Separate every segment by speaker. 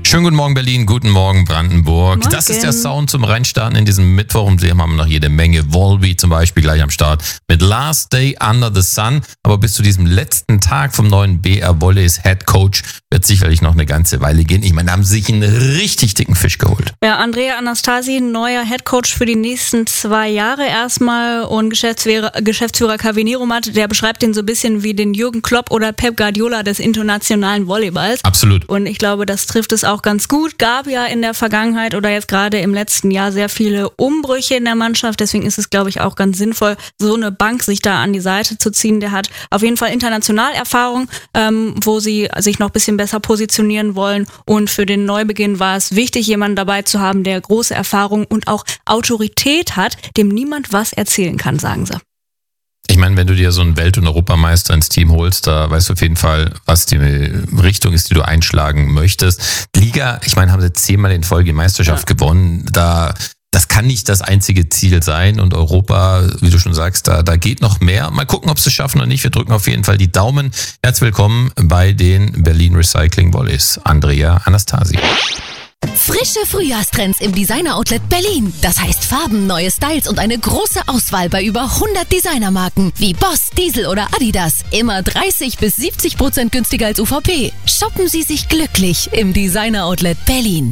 Speaker 1: Schönen guten Morgen Berlin, guten Morgen Brandenburg.
Speaker 2: Morgen.
Speaker 1: Das ist der Sound zum Reinstarten in diesem Mittwoch. Um sie haben wir noch jede Menge. Volby zum Beispiel gleich am Start mit Last Day Under the Sun. Aber bis zu diesem letzten Tag vom neuen BR Volleys Head Coach wird sicherlich noch eine ganze Weile gehen. Ich meine, da haben sie sich einen richtig dicken Fisch geholt.
Speaker 2: Ja, Andrea Anastasi, neuer Head Coach für die nächsten 2 Jahre erstmal. Und Geschäftsführer Kaveh Niromat, der beschreibt ihn so ein bisschen wie den Jürgen Klopp oder Pep Guardiola des internationalen Volleyballs.
Speaker 1: Absolut.
Speaker 2: Und ich glaube, das trifft es auch ganz gut. Gab ja in der Vergangenheit oder jetzt gerade im letzten Jahr sehr viele Umbrüche in der Mannschaft. Deswegen ist es, glaube ich, auch ganz sinnvoll, so eine Bank sich da an die Seite zu ziehen. Der hat auf jeden Fall international Erfahrung, wo sie sich noch ein bisschen besser positionieren wollen. Und für den Neubeginn war es wichtig, jemanden dabei zu haben, der große Erfahrung und auch Autorität hat, dem niemand was erzählen kann, sagen sie.
Speaker 1: Ich meine, wenn du dir so einen Welt- und Europameister ins Team holst, da weißt du auf jeden Fall, was die Richtung ist, die du einschlagen möchtest. Liga, ich meine, haben sie 10-mal in Folge die Meisterschaft gewonnen. Das kann nicht das einzige Ziel sein. Und Europa, wie du schon sagst, da geht noch mehr. Mal gucken, ob sie es schaffen oder nicht. Wir drücken auf jeden Fall die Daumen. Herzlich willkommen bei den Berlin Recycling Volleys. Andrea Anastasi.
Speaker 3: Frische Frühjahrstrends im Designer-Outlet Berlin. Das heißt Farben, neue Styles und eine große Auswahl bei über 100 Designermarken wie Boss, Diesel oder Adidas. Immer 30-70% günstiger als UVP. Shoppen Sie sich glücklich im Designer-Outlet Berlin.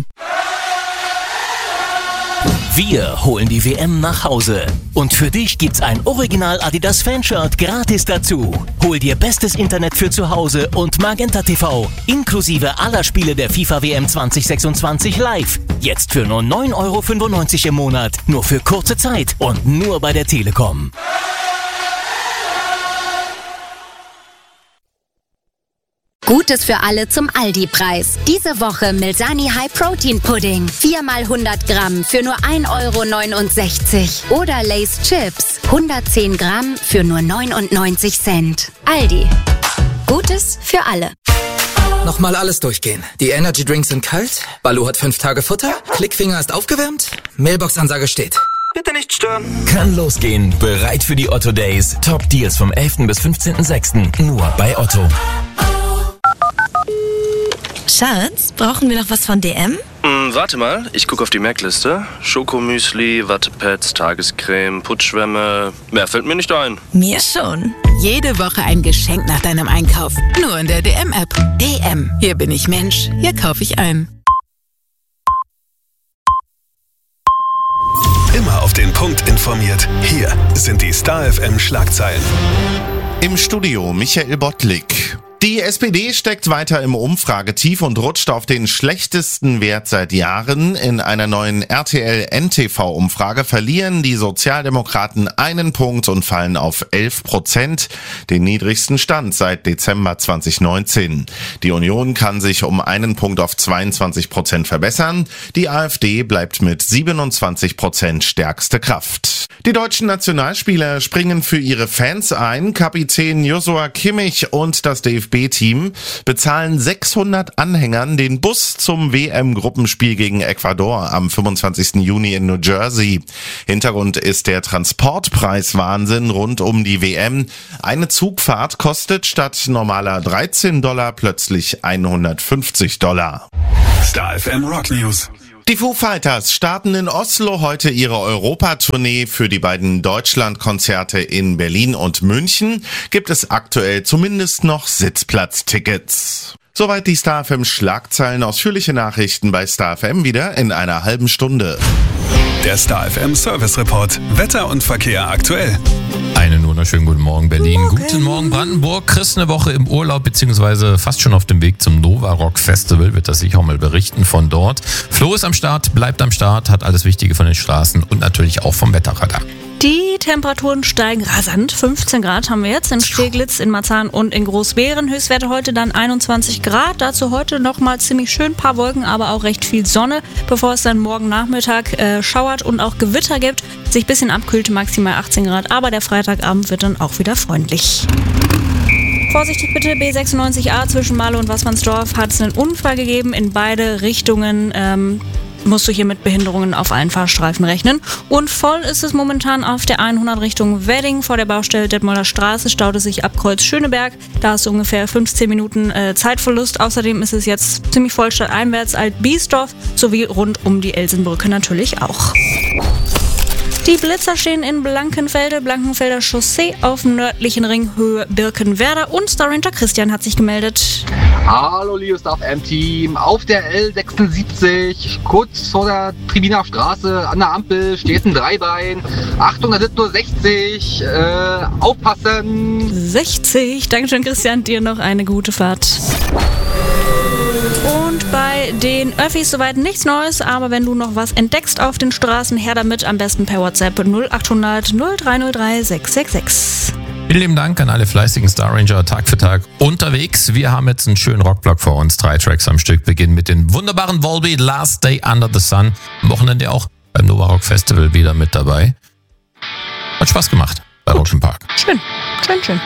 Speaker 4: Wir holen die WM nach Hause. Und für dich gibt's ein Original Adidas Fanshirt gratis dazu. Hol dir bestes Internet für zu Hause und Magenta TV, inklusive aller Spiele der FIFA WM 2026 live. Jetzt für nur 9,95 € im Monat. Nur für kurze Zeit und nur bei der Telekom.
Speaker 5: Gutes für alle zum Aldi-Preis. Diese Woche Milsani High Protein Pudding. 4x 100 Gramm für nur 1,69 €. Oder Lay's Chips. 110 Gramm für nur 99 Cent. Aldi. Gutes für alle.
Speaker 6: Nochmal alles durchgehen. Die Energy Drinks sind kalt. Baloo hat 5 Tage Futter. Klickfinger ist aufgewärmt. Mailbox-Ansage steht. Bitte nicht stören.
Speaker 4: Kann losgehen. Bereit für die Otto Days. Top Deals vom 11. bis 15.06. Nur bei Otto.
Speaker 7: Schatz, brauchen wir noch was von DM?
Speaker 8: Warte mal, ich gucke auf die Merkliste. Schokomüsli, Wattepads, Tagescreme, Putzschwämme. Mehr fällt mir nicht ein.
Speaker 7: Mir schon. Jede Woche ein Geschenk nach deinem Einkauf. Nur in der DM-App. DM. Hier bin ich Mensch. Hier kaufe ich ein.
Speaker 9: Immer auf den Punkt informiert. Hier sind die Star FM Schlagzeilen.
Speaker 10: Im Studio Michael Bottlik. Die SPD steckt weiter im Umfragetief und rutscht auf den schlechtesten Wert seit Jahren. In einer neuen RTL-NTV-Umfrage verlieren die Sozialdemokraten 1 Punkt und fallen auf 11%, den niedrigsten Stand seit Dezember 2019. Die Union kann sich um 1 Punkt auf 22% verbessern. Die AfD bleibt mit 27% stärkste Kraft. Die deutschen Nationalspieler springen für ihre Fans ein. Kapitän Joshua Kimmich und das DFB-Team bezahlen 600 Anhängern den Bus zum WM-Gruppenspiel gegen Ecuador am 25. Juni in New Jersey. Hintergrund ist der Transportpreiswahnsinn rund um die WM. Eine Zugfahrt kostet statt normaler $13 plötzlich $150.
Speaker 9: Star FM Rock News.
Speaker 10: Die Foo Fighters starten in Oslo heute ihre Europatournee. Für die beiden Deutschlandkonzerte in Berlin und München gibt es aktuell zumindest noch Sitzplatztickets. Soweit die Star FM Schlagzeilen. Ausführliche Nachrichten bei Star FM wieder in einer halben Stunde.
Speaker 9: Der Star FM Service Report. Wetter und Verkehr aktuell.
Speaker 1: Einen wunderschönen guten Morgen Berlin. Guten Morgen Brandenburg. Chris eine Woche im Urlaub beziehungsweise fast schon auf dem Weg zum Nova Rock Festival. Wird das sicher auch mal berichten von dort. Flo ist am Start, bleibt am Start, hat alles Wichtige von den Straßen und natürlich auch vom Wetterradar.
Speaker 2: Die Temperaturen steigen rasant. 15 Grad haben wir jetzt in Steglitz, in Marzahn und in Großbeeren. Höchstwerte heute dann 21 Grad. Dazu heute nochmal ziemlich schön, paar Wolken, aber auch recht viel Sonne, bevor es dann morgen Nachmittag schauert und auch Gewitter gibt. Sich ein bisschen abkühlt, maximal 18 Grad, aber der Freitagabend wird dann auch wieder freundlich. Vorsichtig bitte, B96A zwischen Marlow und Wassmannsdorf hat es einen Unfall gegeben in beide Richtungen. musst du hier mit Behinderungen auf allen Fahrstreifen rechnen. Und voll ist es momentan auf der 100 Richtung Wedding. Vor der Baustelle Detmolder Straße staut es sich ab Kreuz Schöneberg. Da hast du ungefähr 15 Minuten Zeitverlust. Außerdem ist es jetzt ziemlich voll stadteinwärts Alt-Biesdorf sowie rund um die Elsenbrücke natürlich auch. Die Blitzer stehen in Blankenfelder Chaussee auf dem nördlichen Ring Höhe Birkenwerder und Star Ranger Christian hat sich gemeldet.
Speaker 11: Hallo liebes Staff-M-Team, auf der L76, kurz vor der Tribiner Straße, an der Ampel steht ein Dreibein. Achtung, da sind nur 60, aufpassen.
Speaker 2: 60, Dankeschön Christian, dir noch eine gute Fahrt. Und bei den Öffis soweit nichts Neues, aber wenn du noch was entdeckst auf den Straßen, her damit, am besten per WhatsApp 0800 0303 666.
Speaker 1: Vielen lieben Dank an alle fleißigen Star Ranger Tag für Tag unterwegs. Wir haben jetzt einen schönen Rockblock vor uns, 3 Tracks am Stück, beginnen mit den wunderbaren Volbeat, Last Day Under the Sun. Am Wochenende auch beim Nova Rock Festival wieder mit dabei. Hat Spaß gemacht bei Ocean Park.
Speaker 2: Schön.